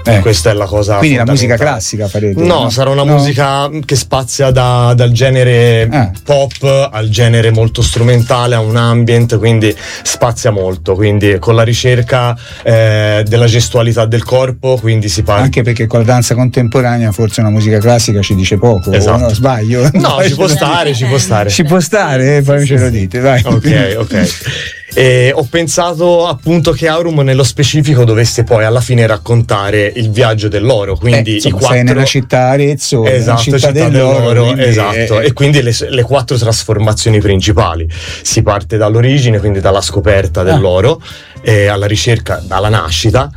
Questa è la cosa. Quindi la musica classica farete? No, sarà una musica che spazia dal genere pop al genere molto strumentale, a un ambient, quindi spazia molto, quindi con la ricerca della gestualità del corpo, quindi si parla. Anche perché con la danza contemporanea forse una musica classica ci dice poco, no, sbaglio? No, ci può stare. Ci può stare, poi ce lo dite, vai. Ok. E ho pensato appunto che Aurum nello specifico dovesse poi alla fine raccontare il viaggio dell'oro, quindi insomma, i 4... sei nella città Arezzo, esatto, città dell'oro, quindi... esatto, e quindi le 4 trasformazioni principali. Si parte dall'origine, quindi dalla scoperta dell'oro, alla ricerca, dalla nascita,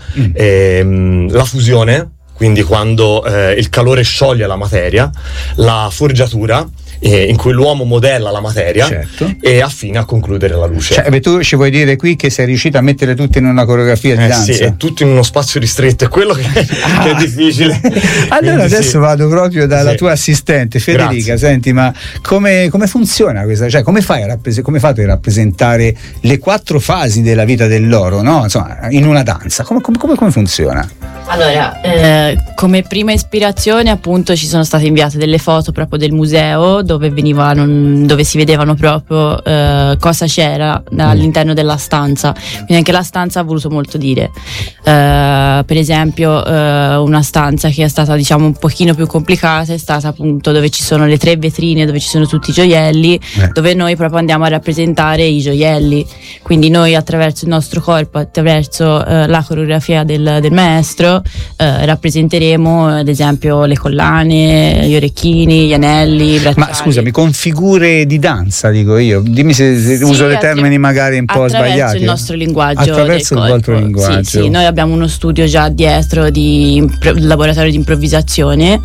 la fusione, quindi quando il calore scioglie la materia, la forgiatura, in cui l'uomo modella la materia, e affine a concludere la luce. Cioè, tu ci vuoi dire qui che sei riuscito a mettere tutto in una coreografia di danza? Sì, è tutto in uno spazio ristretto, è quello che è difficile. Allora quindi adesso vado proprio dalla tua assistente Federica. Grazie. Senti, ma come funziona questa? Cioè, come fate a rappresentare le 4 fasi della vita dell'oro, no? Insomma, in una danza? Come funziona? Allora, come prima ispirazione appunto ci sono state inviate delle foto proprio del museo dove si vedevano proprio cosa c'era all'interno della stanza, quindi anche la stanza ha voluto molto dire. Per esempio una stanza che è stata diciamo un pochino più complicata è stata appunto dove ci sono le 3 vetrine, dove ci sono tutti i gioielli, dove noi proprio andiamo a rappresentare i gioielli, quindi noi attraverso il nostro corpo, attraverso la coreografia del maestro rappresenteremo ad esempio le collane, gli orecchini, gli anelli, i bracciali. Ma scusami, con figure di danza dico io, dimmi se uso dei termini magari un po' sbagliati. Attraverso il nostro linguaggio. Attraverso il vostro linguaggio. Sì, noi abbiamo uno studio già dietro di laboratorio di improvvisazione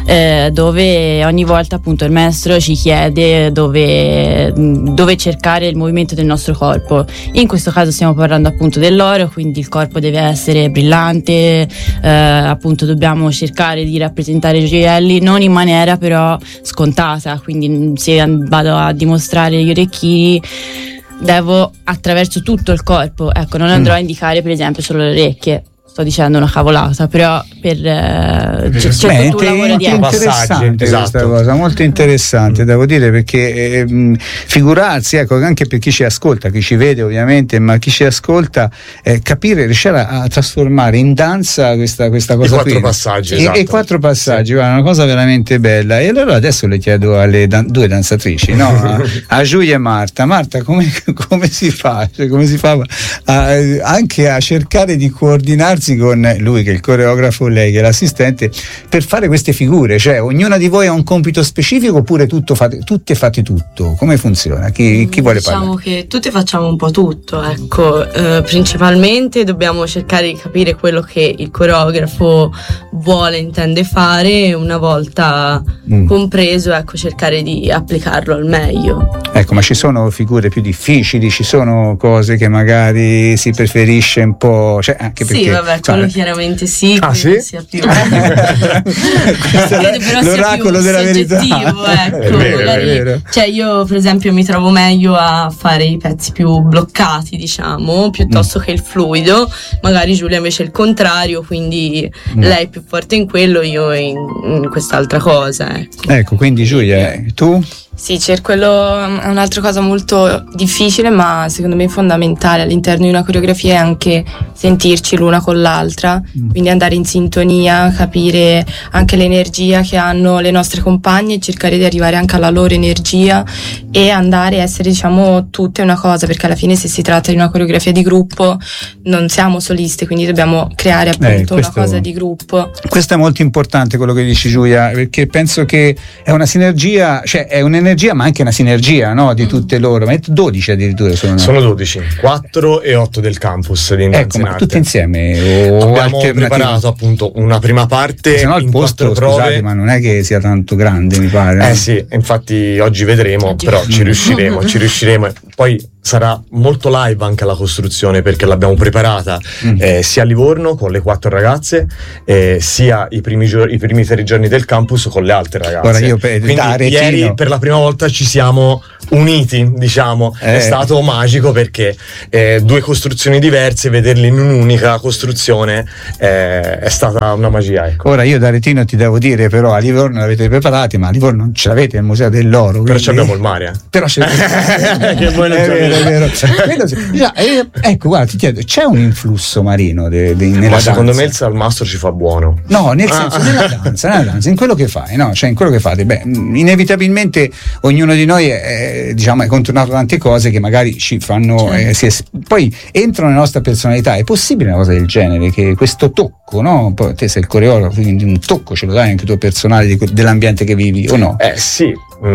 dove ogni volta appunto il maestro ci chiede dove cercare il movimento del nostro corpo. In questo caso stiamo parlando appunto dell'oro, quindi il corpo deve essere brillante, appunto dobbiamo cercare di rappresentare i gioielli non in maniera però scontata, quindi se vado a dimostrare gli orecchini devo attraverso tutto il corpo, ecco, non andrò a indicare per esempio solo le orecchie. Sto dicendo una cavolata, però c'è tutto un lavoro dietro. Interessante questa cosa, molto interessante, devo dire, perché figurarsi, ecco, anche per chi ci ascolta, chi ci vede ovviamente, ma chi ci ascolta, capire, riuscire a trasformare in danza questa cosa. I 4 passaggi, e 4 passaggi, guarda, una cosa veramente bella. E allora adesso le chiedo alle 2 danzatrici, no? a Giulia e Marta. Marta, come si fa? Cioè, come si fa anche a cercare di coordinarsi con lui che è il coreografo, lei che è l'assistente, per fare queste figure? Cioè, ognuna di voi ha un compito specifico oppure tutte fate tutto? Come funziona? Chi vuole parlare? Diciamo che tutti facciamo un po' tutto, ecco. Principalmente dobbiamo cercare di capire quello che il coreografo intende fare, una volta compreso, ecco, cercare di applicarlo al meglio. Ecco, ma ci sono figure più difficili, ci sono cose che magari si preferisce un po', cioè anche perché... Sì, vabbè, quello chiaramente sì. Sì? Sia più... l'oracolo della verità. Ecco, è vero. Cioè io per esempio mi trovo meglio a fare i pezzi più bloccati, diciamo, piuttosto che il fluido. Magari Giulia invece è il contrario, quindi lei è più forte in quello, io in quest'altra cosa. Ecco, quindi Giulia, tu? Sì, quello è un'altra cosa molto difficile, ma secondo me fondamentale all'interno di una coreografia è anche sentirci l'una con l'altra, quindi andare in sintonia, capire anche l'energia che hanno le nostre compagne e cercare di arrivare anche alla loro energia e andare a essere, diciamo, tutte una cosa, perché alla fine se si tratta di una coreografia di gruppo non siamo soliste, quindi dobbiamo creare appunto una cosa di gruppo. Questo è molto importante quello che dici, Giulia, perché penso che è una sinergia, cioè è un'energia ma anche una sinergia, no, di tutte loro, ma 12 addirittura sono 12, 4 e 8 del campus di Danza in Arte. Tutte insieme o abbiamo preparato appunto una prima parte, se no il posto, scusate, ma non è che sia tanto grande, mi pare. Sì, infatti oggi vedremo, però ci riusciremo. Poi sarà molto live anche la costruzione, perché l'abbiamo preparata sia a Livorno con le 4 ragazze, sia i primi 3 giorni del campus con le altre ragazze. Ora io quindi ieri per la prima volta ci siamo uniti, diciamo. È stato magico perché due costruzioni diverse, vederle in un'unica costruzione è stata una magia, ecco. Ora io da Aretino ti devo dire, però a Livorno l'avete preparati, ma a Livorno non ce l'avete il Museo dell'Oro, però abbiamo il mare. Però c'è che voi non è vero. Ecco, guarda, ti chiedo, c'è un influsso marino nella danza? Secondo me il salmastro ci fa buono. No, nel senso nella danza, in quello che fai, no? Cioè in quello che fate. Beh, inevitabilmente ognuno di noi è contornato da tante cose che magari ci fanno poi entrano nella nostra personalità. È possibile una cosa del genere, che questo tocco, no? Poi te sei il coreografo, quindi un tocco ce lo dai anche tu personale dell'ambiente che vivi, o no? Sì,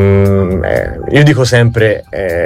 io dico sempre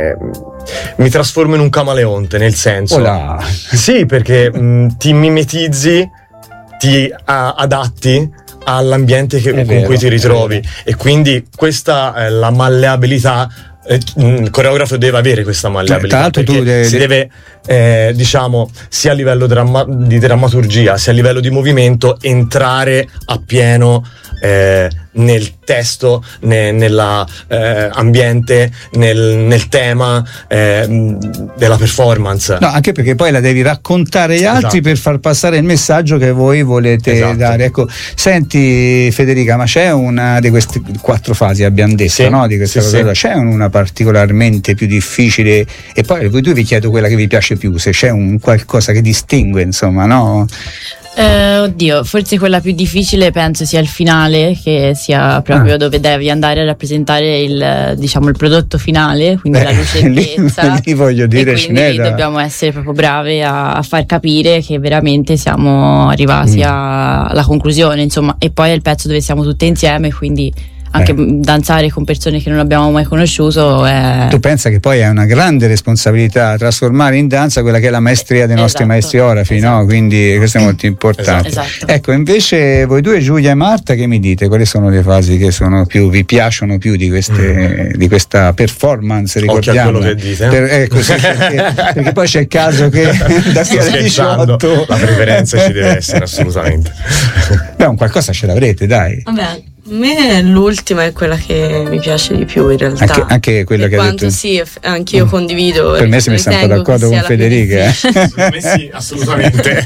mi trasformo in un camaleonte, nel senso sì, perché ti mimetizzi, ti adatti all'ambiente con cui ti ritrovi, e quindi questa la malleabilità. Il coreografo deve avere questa malleabilità, perché si deve diciamo sia a livello di drammaturgia sia a livello di movimento entrare appieno nel testo, nella ambiente, nel tema della performance. No, anche perché poi la devi raccontare agli altri per far passare il messaggio che voi volete dare. Ecco, senti Federica, ma c'è una di queste 4 fasi, abbiamo detto, no? Di questa cosa, c'è una particolarmente più difficile, e poi voi due vi chiedo quella che vi piace più, se c'è un qualcosa che distingue, insomma, no? Oddio, forse quella più difficile penso sia il finale, che sia proprio dove devi andare a rappresentare il prodotto finale, quindi la lucentezza. Lì voglio dire, e quindi dobbiamo essere proprio brave a far capire che veramente siamo arrivati alla conclusione, insomma, e poi è il pezzo dove siamo tutte insieme, quindi anche danzare con persone che non abbiamo mai conosciuto Tu pensa che poi è una grande responsabilità trasformare in danza quella che è la maestria dei nostri maestri orafi, no? Quindi questo è molto importante. Ecco, invece voi due, Giulia e Marta, che mi dite? Quali sono le fasi che vi piacciono più di questa performance? Ricordiamo, quello che dite. Perché poi c'è il caso che da qui alle 18 la preferenza ci deve essere assolutamente. Beh, un qualcosa ce l'avrete, dai. Vabbè, a me l'ultima è quella che mi piace di più, in realtà. Anche quella che ha detto. Sì, anch'io condivido. Per me si è messo un po' d'accordo con Federica. Per me sì, assolutamente.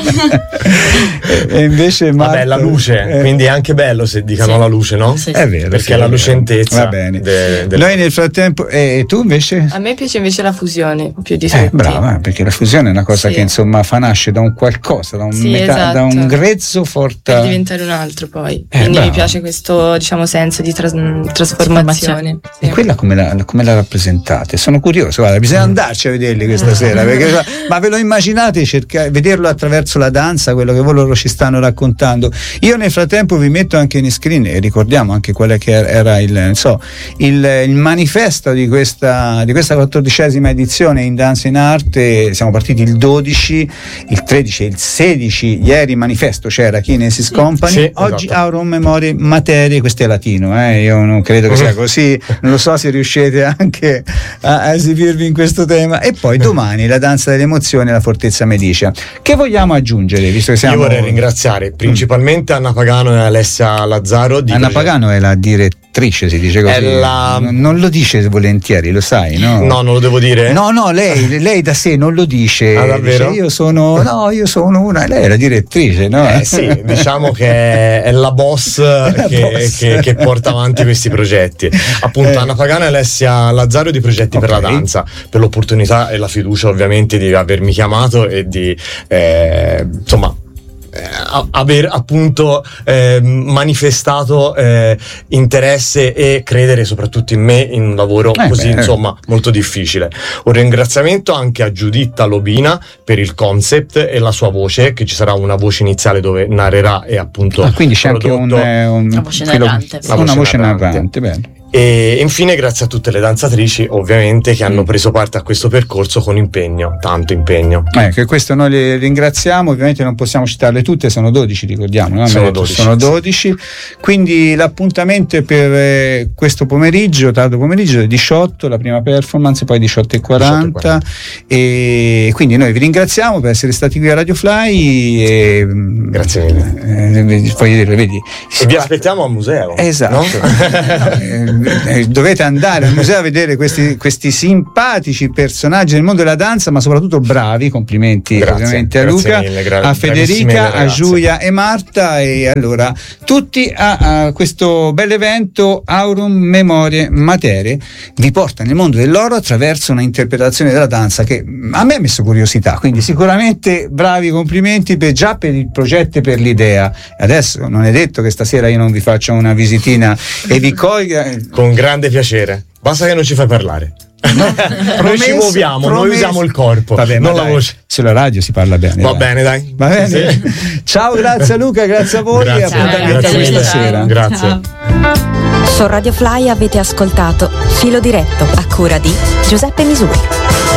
E invece Vabbè, la luce, quindi è anche bello se dicano la luce, no? Sì. È vero. Perché la lucentezza. Va bene. Noi nel frattempo, e tu invece? A me piace invece la fusione, più di tutti. Brava, perché la fusione è una cosa che insomma nasce da un qualcosa, da un da un grezzo forte. Per diventare un altro poi. Quindi mi piace questo, senso di trasformazione. E quella come la rappresentate? Sono curioso, guarda, bisogna andarci a vederli questa sera, perché, ma ve lo immaginate vederlo attraverso la danza, quello che voi loro ci stanno raccontando? Io nel frattempo vi metto anche in screen e ricordiamo anche quella che era il manifesto di questa 14ª edizione in Danza in Arte. Siamo partiti il 12, il 13 e il 16 ieri. Manifesto c'era Kinesis Company, oggi Aurum Memorie Materie. Questo è latino, io non credo che sia così, non lo so se riuscite anche a esibirvi in questo tema. E poi domani la danza delle emozioni alla Fortezza Medicea. Che vogliamo aggiungere, visto che siamo... Io vorrei ringraziare principalmente Anna Pagano e Alessia Lazzaro. Anna Pagano è la direttrice, si dice così. Non lo dice volentieri, lo sai, no? No, non lo devo dire? No, lei da sé non lo dice. Ah, davvero? Dice, io sono una, lei è la direttrice, no? Sì, diciamo che è la boss che porta avanti questi progetti. Appunto, Anna Pagano e Alessia Lazzaro di Progetti per la Danza, per l'opportunità e la fiducia ovviamente di avermi chiamato e di aver appunto manifestato interesse e credere soprattutto in me, in un lavoro così molto difficile. Un ringraziamento anche a Giuditta Lobina per il concept e la sua voce, che ci sarà una voce iniziale dove narrerà e appunto quindi c'è anche una voce narrante. Bene. E infine grazie a tutte le danzatrici ovviamente che hanno preso parte a questo percorso con impegno, tanto impegno. Che questo noi le ringraziamo, ovviamente non possiamo citarle tutte, sono 12, ricordiamo, no? Sono 12. Quindi l'appuntamento è per questo pomeriggio, tardo pomeriggio, alle 18, la prima performance, poi 18:40. E quindi noi vi ringraziamo per essere stati qui a Radio Fly e grazie mille. Voglio dire, vedi, e vi aspettiamo al museo. Esatto. No? dovete andare al museo a vedere questi simpatici personaggi del mondo della danza, ma soprattutto bravi. Complimenti ovviamente a Luca, mille, a Federica, a Giulia e Marta. E allora tutti a questo bell'evento Aurum Memoriae Materie vi porta nel mondo dell'oro attraverso una interpretazione della danza che a me ha messo curiosità, quindi sicuramente bravi, complimenti già per il progetto e per l'idea. Adesso non è detto che stasera io non vi faccia una visitina e vi colga. Con grande piacere, basta che non ci fai parlare. No, noi ci muoviamo, noi usiamo il corpo, vabbè, non la dai, voce. Sulla radio si parla bene. Va bene, dai. Va bene. Sì. Ciao, grazie a Luca, grazie a voi. Grazie. E appuntamento stasera. Grazie. Ciao. Su Radio Fly avete ascoltato Filo Diretto a cura di Giuseppe Misuri.